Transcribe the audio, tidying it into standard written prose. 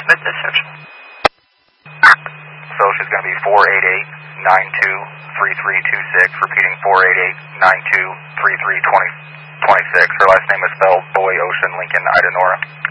with this social. So she's going to be 488-92-3326, repeating 488-92-3326. Her last name is spelled Boy, Ocean, Lincoln, Ida, Nora.